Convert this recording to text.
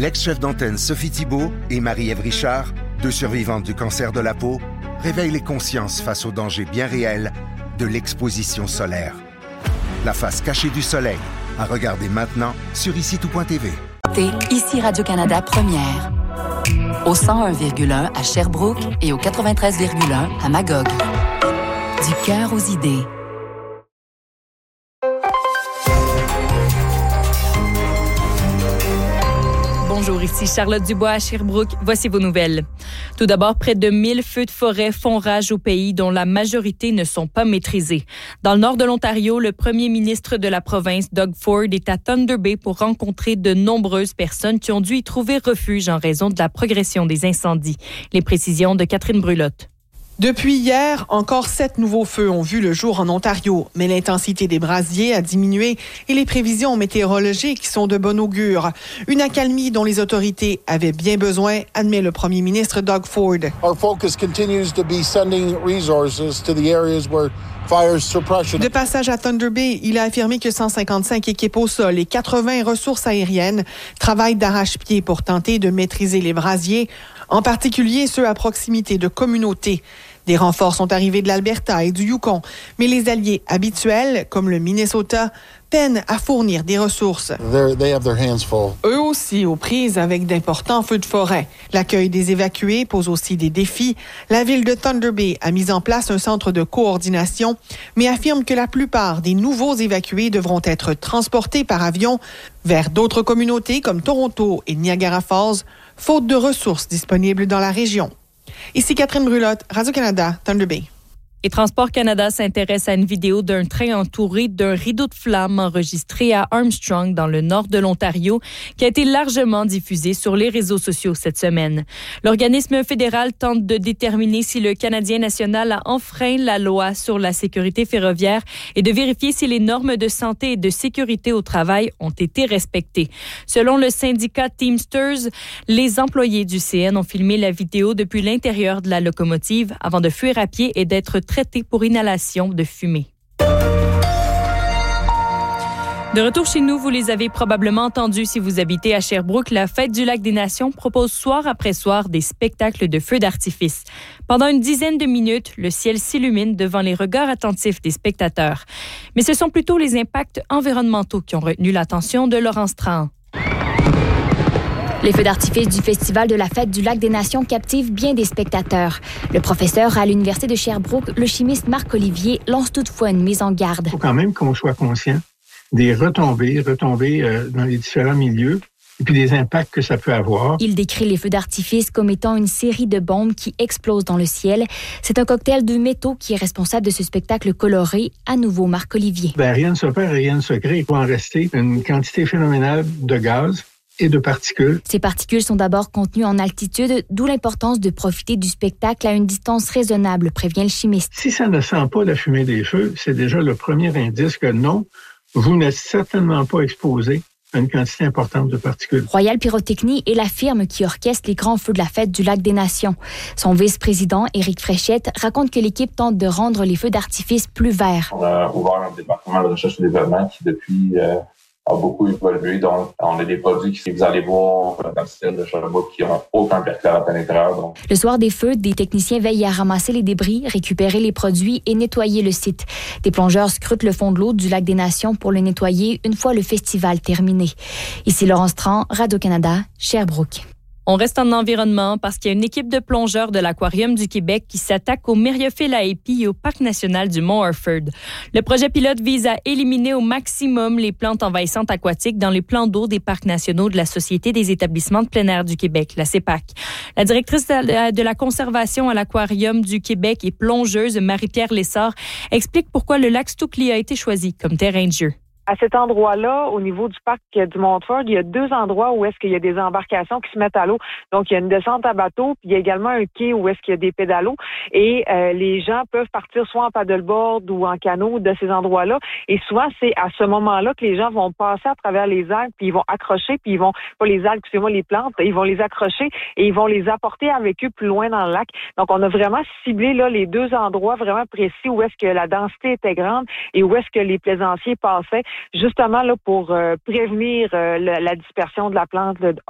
L'ex-chef d'antenne Sophie Thibault et Marie-Ève Richard, 2 survivantes du cancer de la peau, réveillent les consciences face aux dangers bien réels de l'exposition solaire. La face cachée du soleil, à regarder maintenant sur ICITOUP.tv. Ici Radio-Canada Première. Au 101,1 à Sherbrooke et au 93,1 à Magog. Du cœur aux idées. Bonjour, ici Charlotte Dubois à Sherbrooke. Voici vos nouvelles. Tout d'abord, près de 1000 feux de forêt font rage au pays, dont la majorité ne sont pas maîtrisés. Dans le nord de l'Ontario, le premier ministre de la province, Doug Ford, est à Thunder Bay pour rencontrer de nombreuses personnes qui ont dû y trouver refuge en raison de la progression des incendies. Les précisions de Catherine Brulotte. Depuis hier, encore 7 nouveaux feux ont vu le jour en Ontario, mais l'intensité des brasiers a diminué et les prévisions météorologiques sont de bon augure. Une accalmie dont les autorités avaient bien besoin, admet le premier ministre Doug Ford. Our focus continues to be sending resources to the areas where fire suppression. De passage à Thunder Bay, il a affirmé que 155 équipes au sol et 80 ressources aériennes travaillent d'arrache-pied pour tenter de maîtriser les brasiers, en particulier ceux à proximité de communautés. Des renforts sont arrivés de l'Alberta et du Yukon, mais les alliés habituels, comme le Minnesota, peinent à fournir des ressources. They have their hands full. Eux aussi aux prises avec d'importants feux de forêt. L'accueil des évacués pose aussi des défis. La ville de Thunder Bay a mis en place un centre de coordination, mais affirme que la plupart des nouveaux évacués devront être transportés par avion vers d'autres communautés comme Toronto et Niagara Falls, faute de ressources disponibles dans la région. Ici Catherine Brulotte, Radio-Canada, Thunder Bay. Et Transport Canada s'intéresse à une vidéo d'un train entouré d'un rideau de flammes enregistré à Armstrong, dans le nord de l'Ontario, qui a été largement diffusé sur les réseaux sociaux cette semaine. L'organisme fédéral tente de déterminer si le Canadien national a enfreint la loi sur la sécurité ferroviaire et de vérifier si les normes de santé et de sécurité au travail ont été respectées. Selon le syndicat Teamsters, les employés du CN ont filmé la vidéo depuis l'intérieur de la locomotive avant de fuir à pied et d'être traités pour inhalation de fumée. De retour chez nous, vous les avez probablement entendus si vous habitez à Sherbrooke. La Fête du Lac des Nations propose soir après soir des spectacles de feux d'artifice. Pendant une dizaine de minutes, le ciel s'illumine devant les regards attentifs des spectateurs. Mais ce sont plutôt les impacts environnementaux qui ont retenu l'attention de Laurence Trahan. Les feux d'artifice du Festival de la Fête du Lac des Nations captivent bien des spectateurs. Le professeur à l'Université de Sherbrooke, le chimiste Marc Olivier, lance toutefois une mise en garde. Il faut quand même qu'on soit conscient des retombées dans les différents milieux et puis des impacts que ça peut avoir. Il décrit les feux d'artifice comme étant une série de bombes qui explosent dans le ciel. C'est un cocktail de métaux qui est responsable de ce spectacle coloré. À nouveau, Marc Olivier. Rien ne se perd, rien ne se crée. Il faut en rester une quantité phénoménale de gaz et de particules. Ces particules sont d'abord contenues en altitude, d'où l'importance de profiter du spectacle à une distance raisonnable, prévient le chimiste. Si ça ne sent pas la fumée des feux, c'est déjà le premier indice que non, vous n'êtes certainement pas exposé à une quantité importante de particules. Royal Pyrotechnie est la firme qui orchestre les grands feux de la Fête du Lac des Nations. Son vice-président, Éric Fréchette, raconte que l'équipe tente de rendre les feux d'artifice plus verts. On a ouvert un département de recherche et développement qui, depuis, a beaucoup évolué. Donc, on a des produits que vous allez voir dans le style de Sherbrooke qui n'ont aucun percolaire à l'intérieur. Donc. Le soir des feux, des techniciens veillent à ramasser les débris, récupérer les produits et nettoyer le site. Des plongeurs scrutent le fond de l'eau du Lac des Nations pour le nettoyer une fois le festival terminé. Ici Laurence Trahan, Radio-Canada, Sherbrooke. On reste en environnement parce qu'il y a une équipe de plongeurs de l'Aquarium du Québec qui s'attaque au Myriophylla-Epi et au Parc national du Mont-Orford. Le projet pilote vise à éliminer au maximum les plantes envahissantes aquatiques dans les plans d'eau des parcs nationaux de la Société des établissements de plein air du Québec, la CEPAC. La directrice de la conservation à l'Aquarium du Québec et plongeuse, Marie-Pierre Lessard, explique pourquoi le lac Stookley a été choisi comme terrain de jeu. À cet endroit-là, au niveau du parc du Montford, il y a 2 endroits où est-ce qu'il y a des embarcations qui se mettent à l'eau. Donc, il y a une descente à bateau, puis il y a également un quai où est-ce qu'il y a des pédalos. Et les gens peuvent partir soit en paddleboard ou en canot de ces endroits-là. Et souvent, c'est à ce moment-là que les gens vont passer à travers les algues, puis ils vont accrocher, puis ils vont, pas les algues, excusez-moi, les plantes, ils vont les accrocher et ils vont les apporter avec eux plus loin dans le lac. Donc, on a vraiment ciblé là les 2 endroits vraiment précis où est-ce que la densité était grande et où est-ce que les plaisanciers passaient, justement là pour prévenir la dispersion de la plante